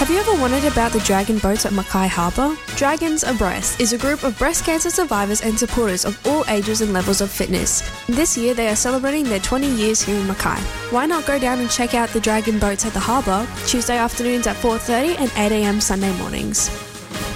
Have you ever wondered about the Dragon Boats at Mackay Harbour? Dragons Abreast is a group of breast cancer survivors and supporters of all ages and levels of fitness. This year they are celebrating their 20 years here in Mackay. Why not go down and check out the Dragon Boats at the harbour Tuesday afternoons at 4:30 and 8 a.m. Sunday mornings?